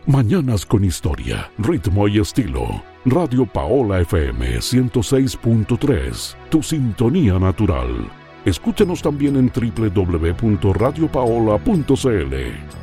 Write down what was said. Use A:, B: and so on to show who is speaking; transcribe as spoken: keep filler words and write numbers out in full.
A: Mañanas con historia, ritmo y estilo. Radio Paola F M ciento seis punto tres, tu sintonía natural. Escúchanos también en doble u doble u doble u punto radio paola punto c l.